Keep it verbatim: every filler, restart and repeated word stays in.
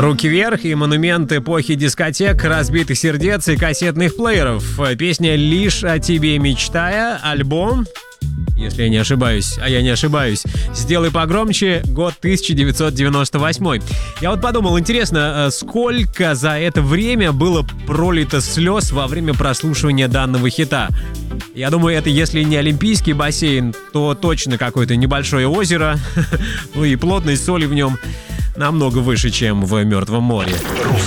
Руки вверх и монумент эпохи дискотек, разбитых сердец и кассетных плееров. Песня «Лишь о тебе мечтая», альбом, если я не ошибаюсь, а я не ошибаюсь, «Сделай погромче», год тысяча девятьсот девяносто восьмой. Я вот подумал, интересно, сколько за это время было пролито слез во время прослушивания данного хита. Я думаю, это если не олимпийский бассейн, то точно какое-то небольшое озеро, ну и плотность соли в нем намного выше, чем в Мертвом море.